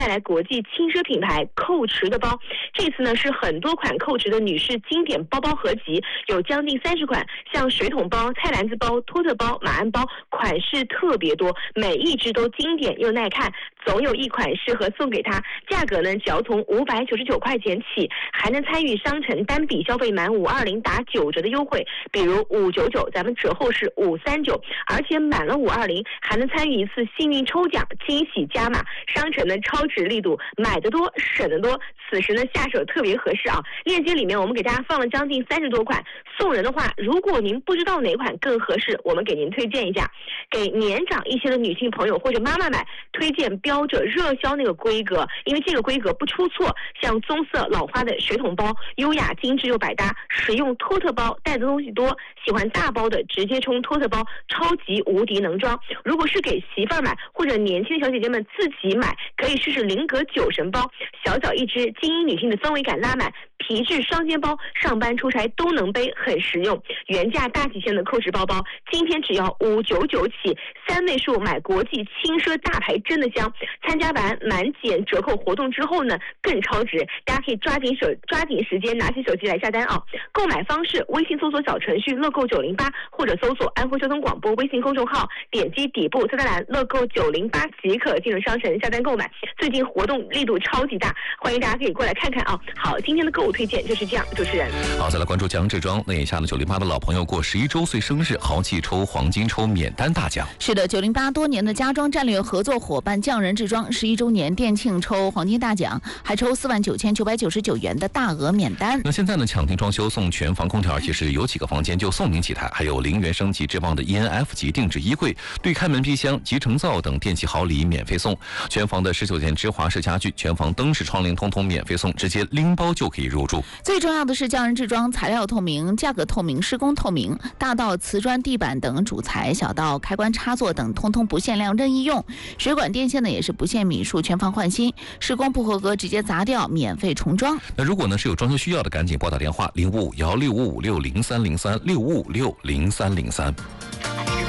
带来国际轻奢品牌Coach的包。这次呢是很多款Coach的女士经典包包合集，有将近30款，像水桶包、菜篮子包、托特包、马鞍包，款式特别多，每一只都经典又耐看，总有一款适合送给她。价格呢只要从599块钱起，还能参与商城单笔消费满520打9折的优惠，比如599，咱们折后是539，而且满了520还能参与一次幸运抽奖，惊喜加码。商城的超值力度，买得多省得多，此时呢下手特别合适啊！链接里面我们给大家放了将近30多款，送人的话，如果您不知道哪款更合适，我们给您推荐一下。给年长一些的女性朋友或者妈妈买，推荐标着热销那个规格，因为这个规格不出错，像棕色老花的水桶包，优雅精致又百搭，实用托特包，带的东西多，喜欢大包的直接冲托特包，超级无敌能装。如果是给媳妇儿买或者年轻的小姐姐们自己买，可以试试菱格9神包，小小一只，精英女性的氛围感拉满，皮质双肩包，上班出差都能背，很实用。原价大几千的Coach包包，今天只要599起，3位数买国际轻奢大牌真的香。参加完满减折扣活动之后呢，更超值，大家可以抓紧时间，拿起手机来下单啊！购买方式：微信搜索小程序乐购908，或者搜索安徽交通广播微信公众号，点击底部菜单栏乐购908即可进入商城下单购买。最近活动力度超级大，欢迎大家可以过来看看啊！好，今天的购物推荐就是这样，主持人。 好，再来关注江志庄。那眼下的908的老朋友过11周岁生日，豪气抽黄金抽免单大奖。 是的，908多年的家装战略合作伙伴匠人志庄11周年店庆抽黄金大奖，还抽49999元的大额免单。 那现在呢，抢定装修送全房空调，其实有几个房间就送您几台，还有0元升级质磅的 ENF 级定制衣柜、对开门、冰箱、集成灶等电器好礼免费送。全房的19件芝华士家具、全房灯饰窗帘通通免费送，直接拎包就可以入住。 最重要的是匠人志庄材料透明、价格透明、施工透明，大到瓷砖地板等主材，小到开关插座等通通不限量任意用。水管电线呢也是不限米数，全房换新，施工不合格直接砸掉，免费重装。 那如果呢是有装修需要的，赶紧拨打电话05516556030365560303。